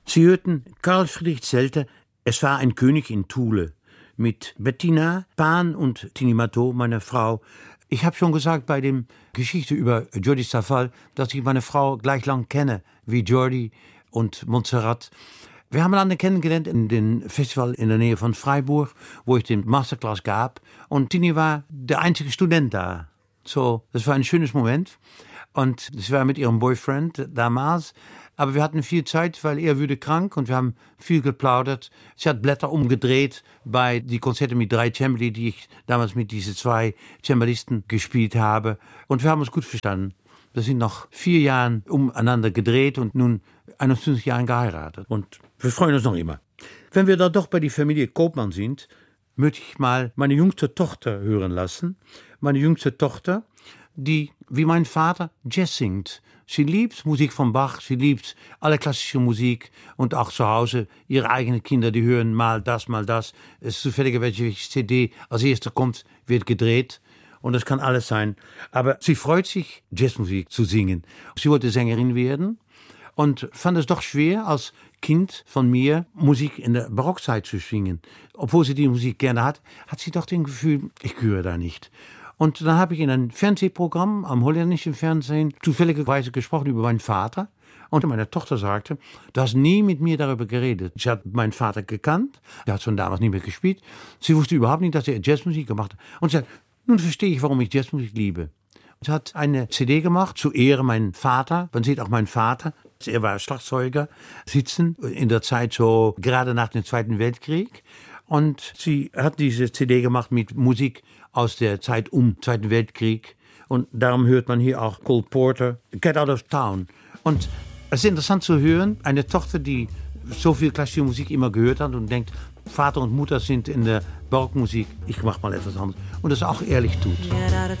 Sie hörten Karl Friedrich Zelter, Es war ein König in Thule, mit Bettina Pan und Tini Matteau, meine Frau. Ich habe schon gesagt bei der Geschichte über Jordi Savall, dass ich meine Frau gleich lang kenne wie Jordi und Montserrat. Wir haben einander kennengelernt in dem Festival in der Nähe von Freiburg, wo ich den Masterclass gab. Und Tini war der einzige Student da. So, das war ein schönes Moment. Und sie war mit ihrem Boyfriend damals. Aber wir hatten viel Zeit, weil er wurde krank und wir haben viel geplaudert. Sie hat Blätter umgedreht bei die Konzerte mit 3 Cembali, die ich damals mit diesen 2 Cembalisten gespielt habe. Und wir haben uns gut verstanden. Wir sind nach 4 Jahren umeinander gedreht und nun 21 Jahren geheiratet. Und wir freuen uns noch immer. Wenn wir da doch bei der Familie Koopman sind, möchte ich mal meine jüngste Tochter hören lassen. Meine jüngste Tochter, die wie mein Vater Jazz singt. Sie liebt Musik von Bach, sie liebt alle klassische Musik und auch zu Hause ihre eigenen Kinder, die hören mal das, mal das. Es ist zufällig, welche CD als erste kommt, wird gedreht und das kann alles sein. Aber sie freut sich, Jazzmusik zu singen. Sie wollte Sängerin werden und fand es doch schwer, als Kind von mir Musik in der Barockzeit zu singen. Obwohl sie die Musik gerne hat, hat sie doch das Gefühl, ich gehöre da nicht. Und dann habe ich in einem Fernsehprogramm am holländischen Fernsehen zufälligerweise gesprochen über meinen Vater. Und meine Tochter sagte, du hast nie mit mir darüber geredet. Sie hat meinen Vater gekannt, der hat schon damals nicht mehr gespielt. Sie wusste überhaupt nicht, dass er Jazzmusik gemacht hat. Und sie sagt, nun verstehe ich, warum ich Jazzmusik liebe. Sie hat eine CD gemacht zu Ehre meinen Vater. Man sieht auch meinen Vater, er war Schlagzeuger, sitzen in der Zeit so gerade nach dem Zweiten Weltkrieg. Und sie hat diese CD gemacht mit Musik aus der Zeit Zweiten Weltkrieg. Und darum hört man hier auch Cole Porter, Get Out of Town. Und es ist interessant zu hören, eine Tochter, die so viel klassische Musik immer gehört hat und denkt, Vater und Mutter sind in der Barockmusik, ich mach mal etwas anderes. Und das auch ehrlich tut.